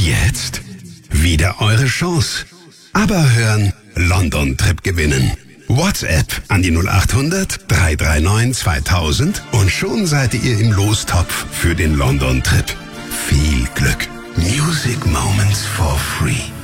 jetzt wieder eure Chance. Aber hören, London-Trip gewinnen. WhatsApp an die 0800 339 2000 und schon seid ihr im Lostopf für den London-Trip. Viel Glück. Music Moments for free.